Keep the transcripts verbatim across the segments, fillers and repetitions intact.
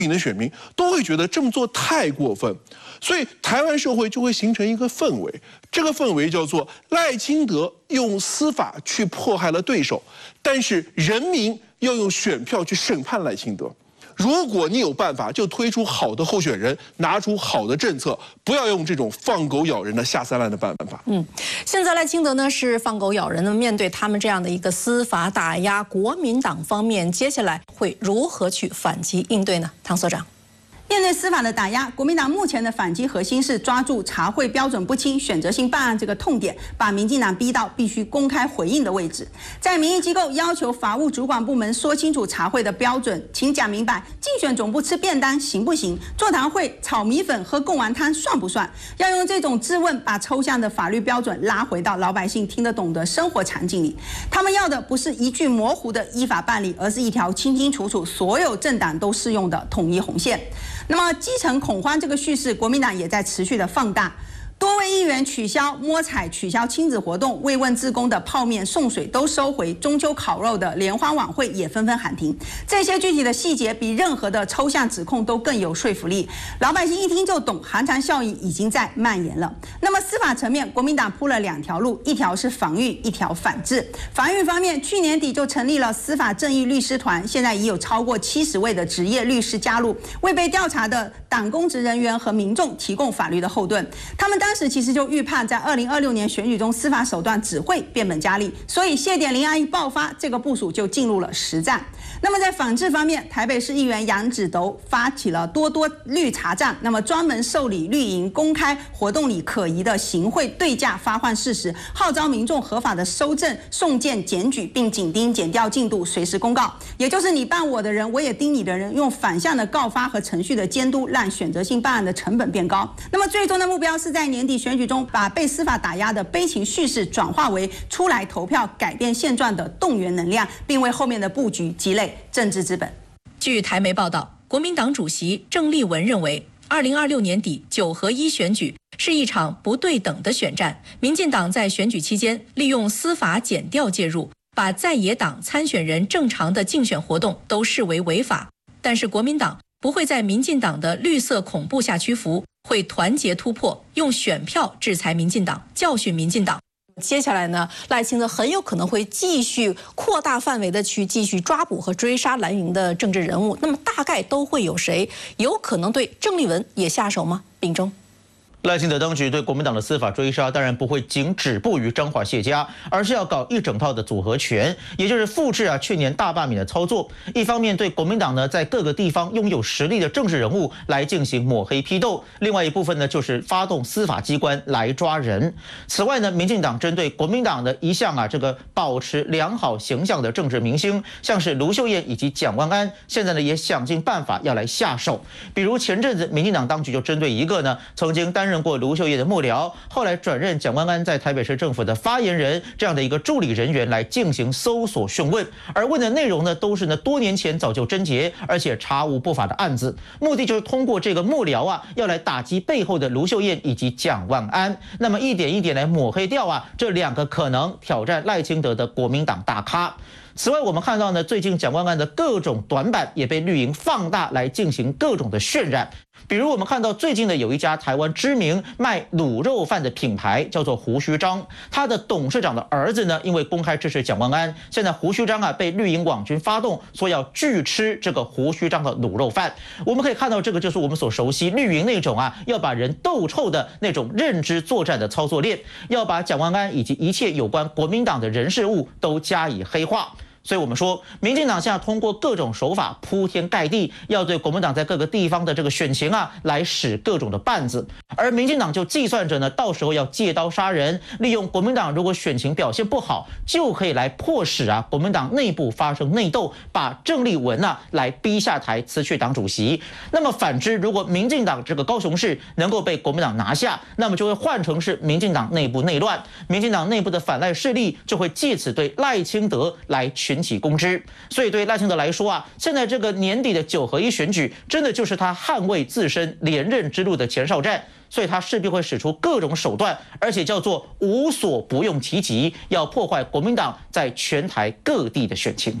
营的选民都会觉得这么做太过分，所以台湾社会就会形成一个氛围，这个氛围叫做赖清德用司法去迫害了对手，但是人民要用选票去审判赖清德。如果你有办法，就推出好的候选人，拿出好的政策，不要用这种放狗咬人的下三滥的办法。 嗯，现在赖清德呢是放狗咬人的，面对他们这样的一个司法打压，国民党方面接下来会如何去反击应对呢？唐所长。 面对司法的打压，国民党目前的反击核心是抓住查获标准不清、选择性办案这个痛点，把民进党逼到必须公开回应的位置。在民意机构要求法务主管部门说清楚查获的标准，请讲明白，竞选总部吃便当行不行？座谈会炒米粉、喝贡丸汤算不算？要用这种质问，把抽象的法律标准拉回到老百姓听得懂的生活场景里。他们要的不是一句模糊的依法办理，而是一条清清楚楚、所有政党都适用的统一红线。那么基层恐慌这个叙事，国民党也在持续的放大。多位议员取消摸彩、取消亲子活动、慰问志工的泡面送水都收回，中秋烤肉的联欢晚会也纷纷喊停。这些具体的细节比任何的抽象指控都更有说服力，老百姓一听就懂，寒蝉效应已经在蔓延了。那么司法层面，国民党铺了两条路，一条是防御，一条反制。防御方面，去年底就成立了司法正义律师团，现在已有超过七十位的职业律师加入，为被调查的党公职人员和民众提供法律的后盾。他们当时其实就预判，在二零二六年选举中，司法手段只会变本加厉，所以谢点林案一爆发，这个部署就进入了实战。那么在反制方面，台北市议员杨子斗发起了多多绿查账，那么专门受理绿营公开活动里可疑的行贿对价发换事实，号召民众合法的收证、送件、检举，并紧盯检调进度，随时公告。也就是你办我的人，我也盯你的人，用反向的告发和程序的监督，让选择性办案的成本变高。那么最终的目标是在年底选举中，把被司法打压的悲情叙事转化为出来投票改变现状的动员能量，并为后面的布局积累政治资本。 据台媒报道，国民党主席郑丽文认为，二零二六年底九合一选举是一场不对等的选战，民进党在选举期间利用司法检调介入，把在野党参选人正常的竞选活动都视为违法。但是国民党不会在民进党的绿色恐怖下屈服，会团结突破，用选票制裁民进党，教训民进党。接下来呢，赖清德很有可能会继续扩大范围的去继续抓捕和追杀蓝营的政治人物。那么大概都会有谁？有可能对郑丽文也下手吗？秉忠。 赖清德当局对国民党的司法追杀，当然不会仅止步于彰化谢家，而是要搞一整套的组合拳，也就是复制啊去年大罢免的操作。一方面对国民党呢在各个地方拥有实力的政治人物来进行抹黑批斗，另外一部分呢就是发动司法机关来抓人。此外呢，民进党针对国民党的一项啊这个保持良好形象的政治明星，像是卢秀燕以及蒋万安，现在呢也想尽办法要来下手。比如前阵子民进党当局就针对一个呢曾经担任任过卢秀燕的幕僚，后来转任蒋万安在台北市政府的发言人这样的一个助理人员来进行搜索讯问，而问的内容呢都是呢多年前早就侦结而且查无不法的案子，目的就是通过这个幕僚啊要来打击背后的卢秀燕以及蒋万安，那么一点一点来抹黑掉啊这两个可能挑战赖清德的国民党大咖。此外，我们看到呢，最近蒋万安的各种短板也被绿营放大来进行各种的渲染。比如我们看到最近的有一家台湾知名卖卤肉饭的品牌叫做胡须章，他的董事长的儿子呢，因为公开支持蒋万安，现在胡须章啊被绿营网军发动说要拒吃这个胡须章的卤肉饭。我们可以看到，这个就是我们所熟悉绿营那种啊要把人斗臭的那种认知作战的操作链，要把蒋万安以及一切有关国民党的人事物都加以黑化。所以我们说，民进党现在通过各种手法铺天盖地，要对国民党在各个地方的这个选情啊，来使各种的绊子。而民进党就计算着呢，到时候要借刀杀人，利用国民党如果选情表现不好，就可以来迫使啊国民党内部发生内斗，把郑丽文啊来逼下台，辞去党主席。那么反之，如果民进党这个高雄市能够被国民党拿下，那么就会换成是民进党内部内乱，民进党内部的反赖势力就会借此对赖清德来群起攻之。所以对赖清德来说啊，现在这个年底的九合一选举，真的就是他捍卫自身连任之路的前哨战。所以他势必会使出各种手段，而且叫做无所不用其极，要破坏国民党在全台各地的选情。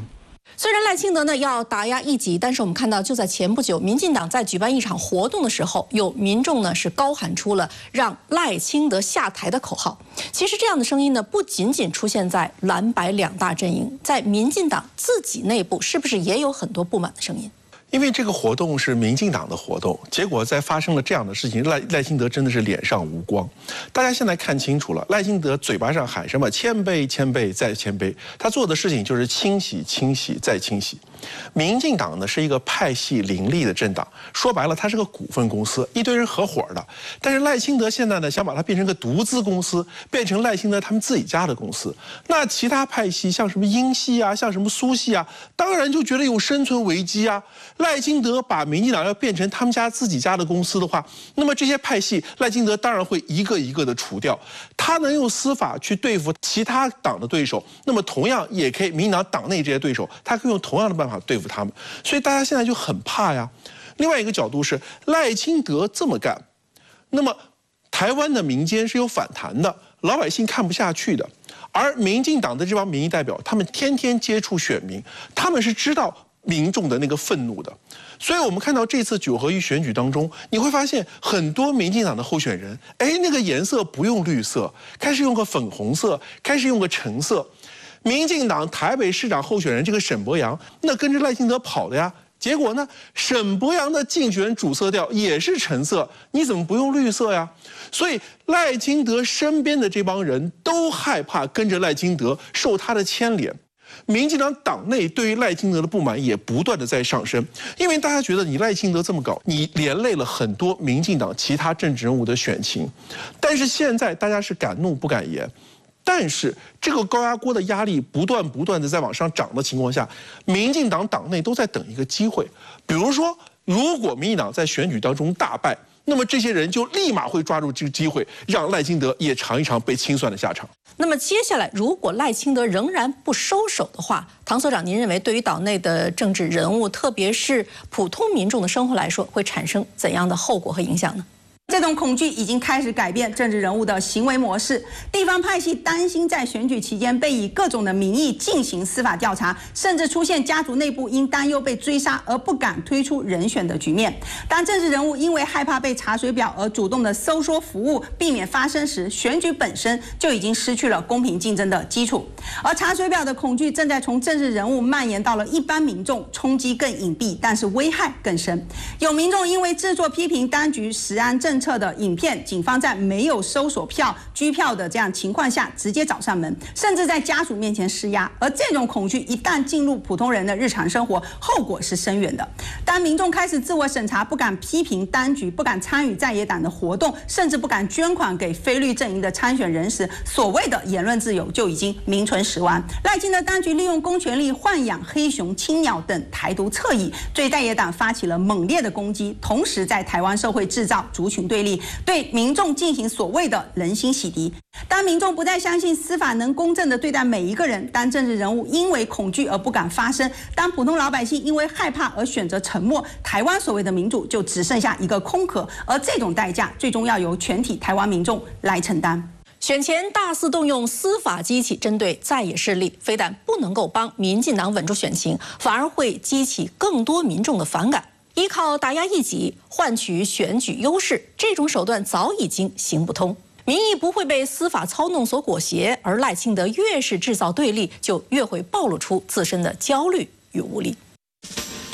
虽然赖清德呢要打压异己，但是我们看到就在前不久，民进党在举办一场活动的时候，有民众呢是高喊出了让赖清德下台的口号。其实这样的声音呢，不仅仅出现在蓝白两大阵营，在民进党自己内部，是不是也有很多不满的声音？ 因为这个活动是民进党的活动，结果在发生了这样的事情，赖赖清德真的是脸上无光。大家现在看清楚了，赖清德嘴巴上喊什么谦卑、谦卑再谦卑，他做的事情就是清洗、清洗再清洗。民进党呢是一个派系林立的政党，说白了，它是个股份公司，一堆人合伙的。但是赖清德现在呢想把它变成个独资公司，变成赖清德他们自己家的公司。那其他派系像什么英系啊，像什么苏系啊，当然就觉得有生存危机啊。赖清德把民进党要变成他们家自己家的公司的话，那么这些派系赖清德当然会一个一个的除掉。他能用司法去对付其他党的对手，那么同样也可以，民进党党内这些对手，他可以用同样的办法对付他们。所以大家现在就很怕呀。另外一个角度是，赖清德这么干，那么台湾的民间是有反弹的，老百姓看不下去的。而民进党的这帮民意代表，他们天天接触选民，他们是知道民众的那个愤怒的。所以我们看到这次九合一选举当中，你会发现很多民进党的候选人，哎，那个颜色不用绿色，开始用个粉红色，开始用个橙色。民进党台北市长候选人这个沈伯洋，那跟着赖清德跑的呀。结果呢，沈伯洋的竞选主色调也是橙色，你怎么不用绿色呀？所以赖清德身边的这帮人都害怕跟着赖清德受他的牵连。民进党党内对于赖清德的不满也不断的在上升，因为大家觉得你赖清德这么搞，你连累了很多民进党其他政治人物的选情。但是现在大家是敢怒不敢言。但是这个高压锅的压力不断不断的在往上涨的情况下，民进党党内都在等一个机会。比如说，如果民进党在选举当中大败，那么这些人就立马会抓住这个机会，让赖清德也尝一尝被清算的下场。 那么接下来，如果赖清德仍然不收手的话，唐所长，您认为对于岛内的政治人物，特别是普通民众的生活来说，会产生怎样的后果和影响呢？ 这种恐惧已经开始改变政治人物的行为模式，地方派系担心在选举期间被以各种的名义进行司法调查，甚至出现家族内部因担忧被追杀而不敢推出人选的局面。当政治人物因为害怕被查水表而主动的收缩服务，避免发生时，选举本身就已经失去了公平竞争的基础。而查水表的恐惧正在从政治人物蔓延到了一般民众，冲击更隐蔽，但是危害更深。有民众因为制作批评当局食安政策的影片，警方在没有搜索票、拘票的这样情况下，直接找上门，甚至在家属面前施压。而这种恐惧一旦进入普通人的日常生活，后果是深远的。当民众开始自我审查，不敢批评当局，不敢参与在野党的活动，甚至不敢捐款给非绿阵营的参选人时，所谓的言论自由就已经名存实亡。赖清德当局利用公权力豢养黑熊、青鸟等台独侧翼，对在野党发起了猛烈的攻击，同时在台湾社会制造族群对立，对民众进行所谓的人心洗涤。当民众不再相信司法能公正地对待每一个人，当政治人物因为恐惧而不敢发声，当普通老百姓因为害怕而选择沉默，台湾所谓的民主就只剩下一个空壳，而这种代价最终要由全体台湾民众来承担。 选前大肆动用司法机器针对在野势力，非但不能够帮民进党稳住选情，反而会激起更多民众的反感。依靠打压异己换取选举优势，这种手段早已经行不通。民意不会被司法操弄所裹挟，而赖清德越是制造对立，就越会暴露出自身的焦虑与无力。